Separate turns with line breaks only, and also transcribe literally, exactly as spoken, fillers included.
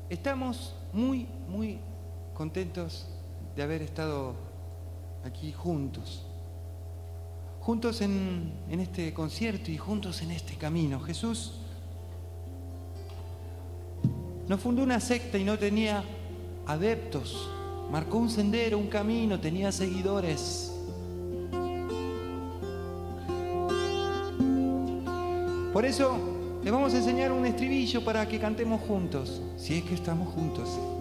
Estamos muy, muy contentos de haber estado aquí juntos. Juntos en, en este concierto y juntos en este camino. Jesús no fundó una secta y no tenía adeptos. Marcó un sendero, un camino, tenía seguidores. Por eso les vamos a enseñar un estribillo para que cantemos juntos, si es que estamos juntos.